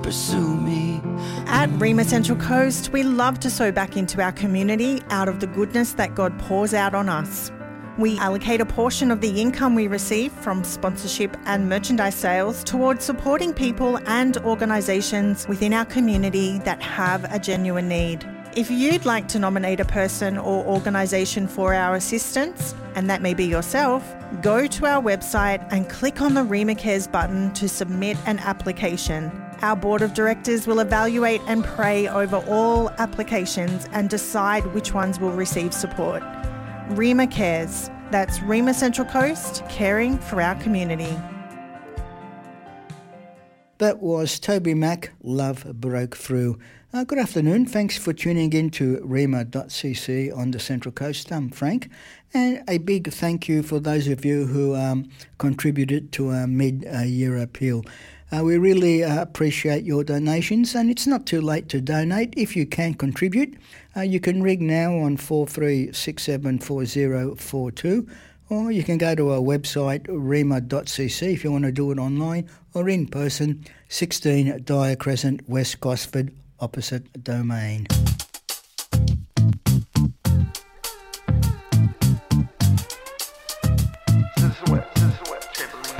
pursue me. At Rima Central Coast, we love to sow back into our community out of the goodness that God pours out on us. We allocate a portion of the income we receive from sponsorship and merchandise sales towards supporting people and organisations within our community that have a genuine need. If you'd like to nominate a person or organisation for our assistance, and that may be yourself, go to our website and click on the Rima Cares button to submit an application. Our Board of Directors will evaluate and pray over all applications and decide which ones will receive support. Rima Cares. That's Rima Central Coast, caring for our community. That was Toby Mack, Love Broke Through. Good afternoon. Thanks for tuning in to rima.cc on the Central Coast. I'm Frank. And a big thank you for those of you who contributed to our mid-year appeal. We really appreciate your donations, and it's not too late to donate. If you can contribute, you can ring now on 43674042, or you can go to our website, rima.cc, if you want to do it online, or in person, 16 Dyer Crescent, West Gosford, opposite Domain.